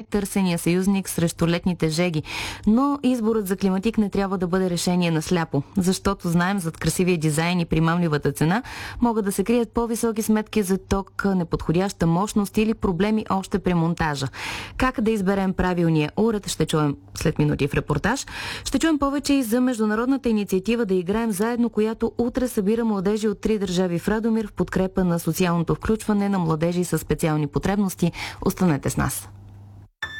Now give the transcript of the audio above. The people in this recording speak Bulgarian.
най-търсения съюзник срещу летните жеги. Но изборът за климатик не трябва да бъде решение на сляпо, защото знаем, зад красивия дизайн и примамливата цена могат да се крият по-високи сметки за ток, неподходяща мощност или проблеми още при монтажа. Как да изберем правилния уред, ще чуем след минути в репортаж. Ще чуем повече и за международната инициатива "Да играем заедно", която утре събира младежи от 3 държави в Радомир в подкрепа на социалното включване на младежи с специални потребности. Останете с нас.